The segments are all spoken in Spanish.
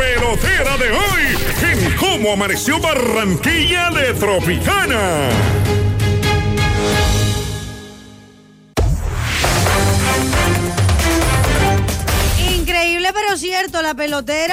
pelotera de hoy en Cómo Amaneció Barranquilla de Tropicana. Increíble pero cierto, la pelotera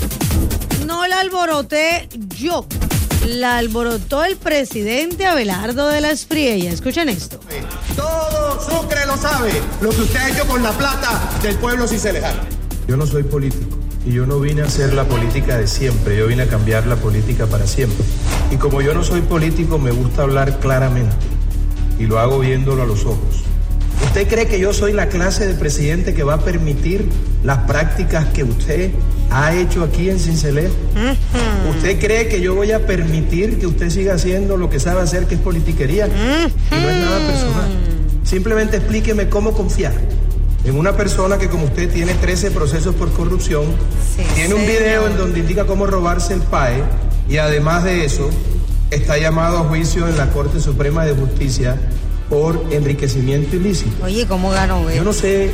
no la alboroté yo, la alborotó el presidente Abelardo de la Espriella. Escuchen esto. Todo Sucre lo sabe, lo que usted ha hecho con la plata del pueblo cincelejar. Yo no soy político y yo no vine a hacer la política de siempre, yo vine a cambiar la política para siempre. Y como yo no soy político, me gusta hablar claramente y lo hago viéndolo a los ojos. ¿Usted cree que yo soy la clase de presidente que va a permitir las prácticas que usted ha hecho aquí en Sincelejo? ¿Usted cree que yo voy a permitir que usted siga haciendo lo que sabe hacer, que es politiquería? Y no es nada personal. Simplemente explíqueme cómo confiar en una persona que, como usted, tiene 13 procesos por corrupción, tiene un video en donde indica cómo robarse el PAE y además de eso está llamado a juicio en la Corte Suprema de Justicia por enriquecimiento ilícito. Oye, ¿cómo ganó? Yo no sé,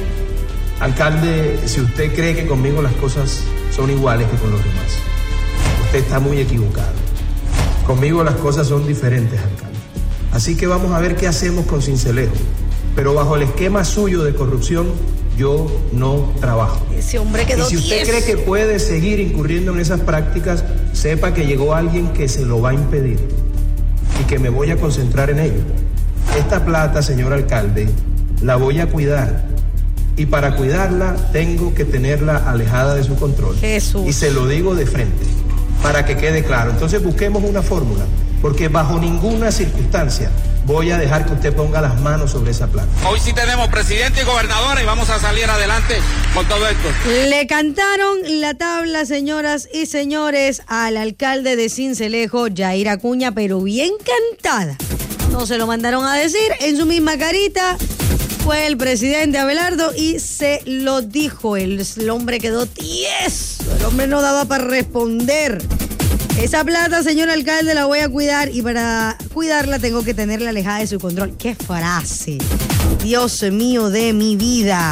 alcalde, si usted cree que conmigo las cosas son iguales que con los demás. Usted está muy equivocado. Conmigo las cosas son diferentes, alcalde. Así que vamos a ver qué hacemos con Sincelejo. Pero bajo el esquema suyo de corrupción, yo no trabajo. Ese hombre quedó y si usted cree que puede seguir incurriendo en esas prácticas, sepa que llegó alguien que se lo va a impedir y que me voy a concentrar en ello. Esta plata, señor alcalde, la voy a cuidar. Y para cuidarla, tengo que tenerla alejada de su control. Jesús. Y se lo digo de frente, para que quede claro. Entonces busquemos una fórmula, porque bajo ninguna circunstancia voy a dejar que usted ponga las manos sobre esa plata. Hoy sí tenemos presidente y gobernadora y vamos a salir adelante con todo esto. Le cantaron la tabla, señoras y señores, al alcalde de Sincelejo, Yair Acuña, pero bien cantada. No se lo mandaron a decir, en su misma carita fue el presidente Abelardo y se lo dijo. El hombre quedó tieso, el hombre no daba para responder. Esa plata, señor alcalde, la voy a cuidar y para cuidarla tengo que tenerla alejada de su control. ¡Qué frase! Dios mío de mi vida.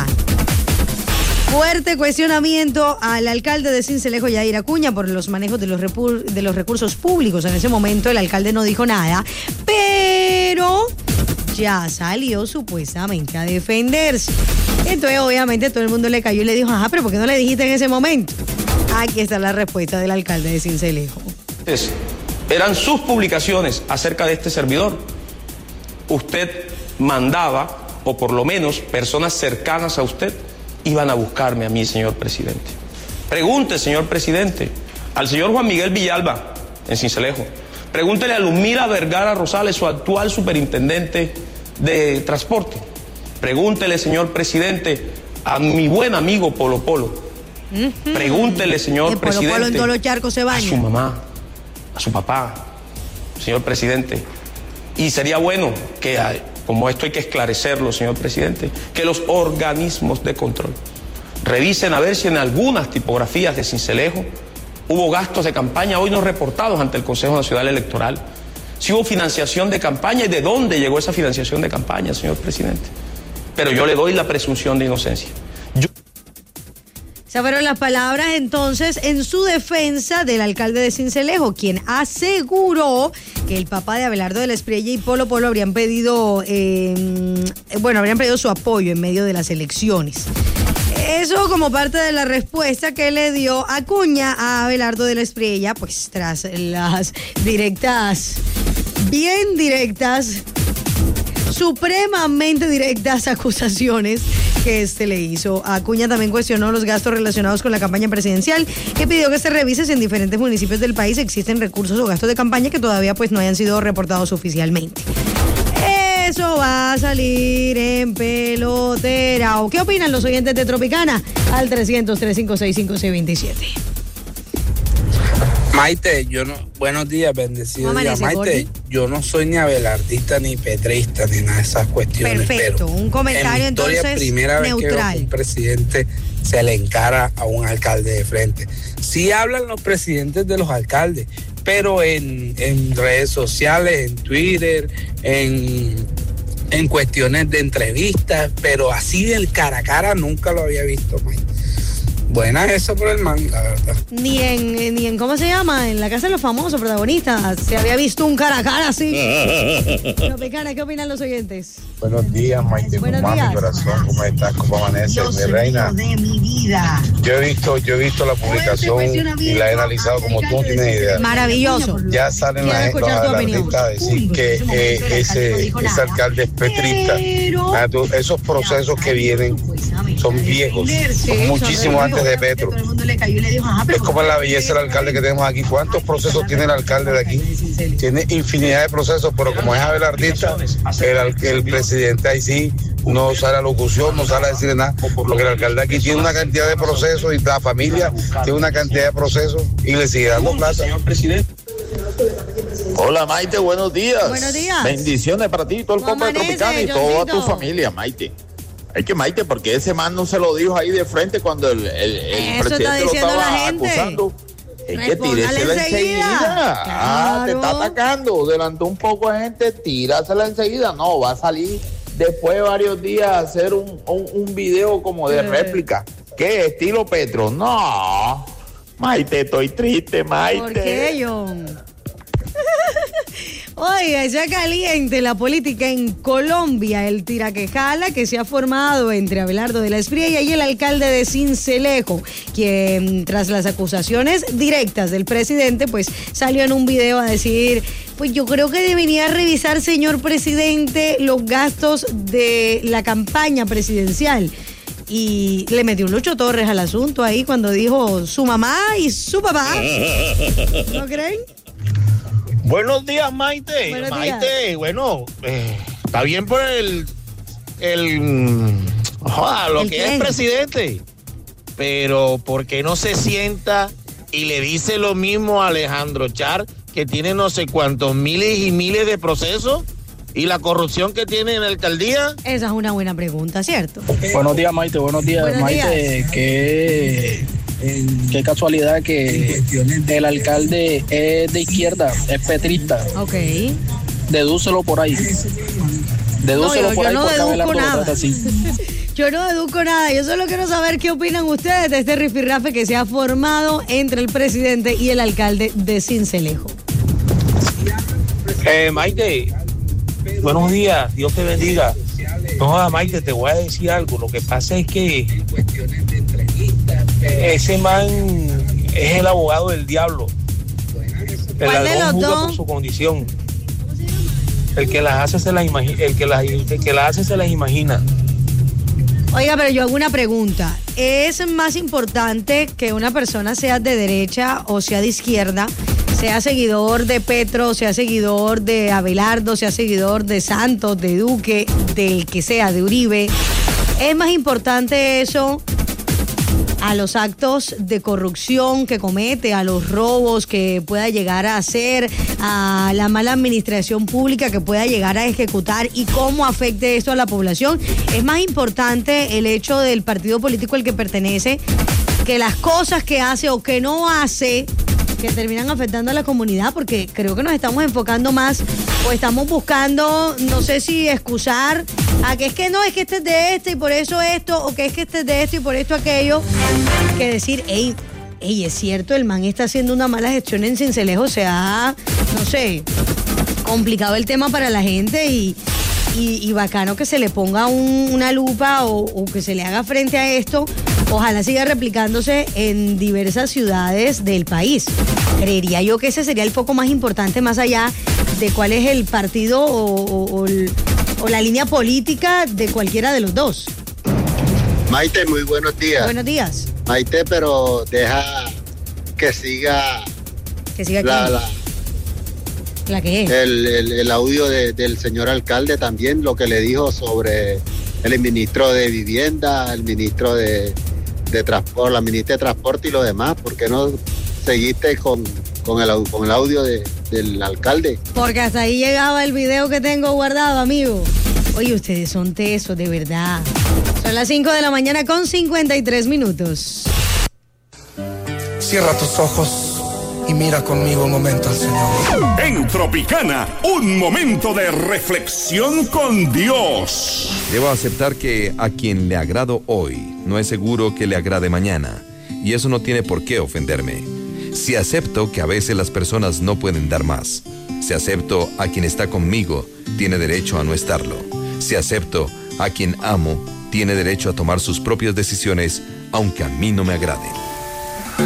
Fuerte cuestionamiento al alcalde de Sincelejo, Yair Acuña, por los manejos de los recursos públicos. En ese momento el alcalde no dijo nada, pero ya salió supuestamente a defenderse. Entonces, obviamente, todo el mundo le cayó y le dijo, ajá, pero ¿por qué no le dijiste en ese momento? Aquí está la respuesta del alcalde de Sincelejo. Eran sus publicaciones acerca de este servidor. Usted mandaba, o por lo menos personas cercanas a usted, iban a buscarme a mí, señor presidente. Pregunte, señor presidente, al señor Juan Miguel Villalba, en Sincelejo. Pregúntele a Lumira Vergara Rosales, su actual superintendente de transporte. Pregúntele, señor presidente, a mi buen amigo Polo Polo. Pregúntele, señor presidente, Polo en todos los charcos se baña. A su mamá, a su papá, señor presidente. Y sería bueno que, como esto hay que esclarecerlo, señor presidente, que los organismos de control revisen a ver si en algunas tipografías de Sincelejo hubo gastos de campaña hoy no reportados ante el Consejo Nacional Electoral. Si hubo financiación de campaña y de dónde llegó esa financiación de campaña, señor presidente. Pero yo le doy la presunción de inocencia. Esas fueron las palabras entonces en su defensa del alcalde de Sincelejo, quien aseguró que el papá de Abelardo de la Espriella y Polo Polo habrían pedido su apoyo en medio de las elecciones. Eso como parte de la respuesta que le dio Acuña a Abelardo de la Espriella, pues tras las bien directas, supremamente directas acusaciones que le hizo. Acuña también cuestionó los gastos relacionados con la campaña presidencial y pidió que se revise si en diferentes municipios del país existen recursos o gastos de campaña que todavía pues no hayan sido reportados oficialmente. Eso va a salir en pelotera. ¿O qué opinan los oyentes de Tropicana? Al 300-356-5627. Maite, buenos días, bendecido día. Maite, yo no soy ni abelardista, ni petrista, ni nada de esas cuestiones. Perfecto, pero un comentario en mi historia, entonces primera neutral. vez que veo que un presidente se le encara a un alcalde de frente. Sí hablan los presidentes de los alcaldes, pero en redes sociales, en Twitter, en cuestiones de entrevistas, pero así del cara a cara nunca lo había visto, Maite. Buena eso por el man, la verdad. Ni en ¿cómo se llama? En la casa de los famosos protagonistas se había visto un cara a cara así. Tropicana, ¿qué opinan los oyentes? Buenos días, Maite. Buenos Mamá, días. mi corazón, ¿cómo estás? ¿Cómo amaneces, mi reina? Yo he visto la publicación y la he analizado como tú no tienes idea. Maravilloso. Ya salen Quiero escuchar tu opinión. artistas a decir que ese alcalde es petrista. Esos procesos que vienen son viejos, son muchísimo antes de Petro. Es como la belleza del alcalde que tenemos aquí. ¿Cuántos procesos tiene el alcalde de aquí? Tiene infinidad de procesos, pero como es abelardista, el presidente ahí sí no sale a locución, no sale a decir nada, porque el alcalde aquí tiene una cantidad de procesos y la familia tiene una cantidad de procesos y le sigue dando plata. Hola Maite, buenos días. Buenos días. Bendiciones para ti, todo el compa de Tropicana y toda tu familia, Maite. Es que Maite, porque ese man no se lo dijo ahí de frente cuando el presidente lo estaba acusando. Es que tírasela enseguida. Claro. Te está atacando. Delante un poco de gente, tírasela enseguida. No, va a salir después de varios días a hacer un video como de réplica. ¿Qué? ¿Estilo Petro? No. Maite, estoy triste, Maite. ¿Por qué, John? Oiga, ya caliente la política en Colombia, el tiraquejala que se ha formado entre Abelardo de la Espriella y el alcalde de Sincelejo, quien tras las acusaciones directas del presidente, pues salió en un video a decir, pues yo creo que debería revisar, señor presidente, los gastos de la campaña presidencial. Y le metió un Lucho Torres al asunto ahí cuando dijo su mamá y su papá. ¿No creen? Buenos días, Maite. Buenos Maite, días. bueno, está bien por lo que es el presidente, pero ¿por qué no se sienta y le dice lo mismo a Alejandro Char, que tiene no sé cuántos miles y miles de procesos, y la corrupción que tiene en la alcaldía? Esa es una buena pregunta, ¿cierto? Buenos días, Maite. Buenos días, Buenos Maite. Qué casualidad que el alcalde es de izquierda, es petrista. Ok. Dedúcelo por ahí. Dedúcelo por ahí no porque deduzco Abelardo lo nada. trata así. Yo no deduzco nada. Yo solo quiero saber qué opinan ustedes de este rifirrafe que se ha formado entre el presidente y el alcalde de Sincelejo. Maite, buenos días, Dios te bendiga. No, Maite, te voy a decir algo. Lo que pasa es que ese man es el abogado del diablo. El ¿Cuál de los ladrón juzga dos? por su condición. El que las hace se las imagina. El que las hace se las imagina. Oiga, pero yo hago una pregunta. ¿Es más importante que una persona sea de derecha o sea de izquierda, sea seguidor de Petro, sea seguidor de Abelardo, sea seguidor de Santos, de Duque, del que sea, de Uribe? ¿Es más importante eso a los actos de corrupción que comete, a los robos que pueda llegar a hacer, a la mala administración pública que pueda llegar a ejecutar y cómo afecte esto a la población? ¿Es más importante el hecho del partido político al que pertenece que las cosas que hace o que no hace que terminan afectando a la comunidad? Porque creo que nos estamos enfocando más o estamos buscando, no sé si excusar a que es que no, es que este es de este y por eso esto, o que es que este es de esto y por esto aquello, que decir, ey, es cierto, el man está haciendo una mala gestión en Sincelejo, se ha, no sé, complicado el tema para la gente y bacano que se le ponga una lupa o que se le haga frente a esto. Ojalá siga replicándose en diversas ciudades del país. Creería yo que ese sería el foco más importante, más allá de cuál es el partido o la línea política de cualquiera de los dos. Maite, muy buenos días. Buenos días. Maite, pero deja que siga ¿La qué es? el audio del señor alcalde también, lo que le dijo sobre el ministro de Vivienda, el ministro de Transporte, la ministra de Transporte y lo demás. ¿Por qué no seguiste con el audio del alcalde? Porque hasta ahí llegaba el video que tengo guardado, amigo. Oye, ustedes son tesos, de verdad. Son las 5 de la mañana con 53 minutos. Cierra tus ojos y mira conmigo un momento al Señor. En Tropicana, un momento de reflexión con Dios. Debo aceptar que a quien le agrado hoy, no es seguro que le agrade mañana. y eso no tiene por qué ofenderme. Si acepto que a veces las personas no pueden dar más. Si acepto a quien está conmigo, tiene derecho a no estarlo. Si acepto a quien amo, tiene derecho a tomar sus propias decisiones, aunque a mí no me agraden.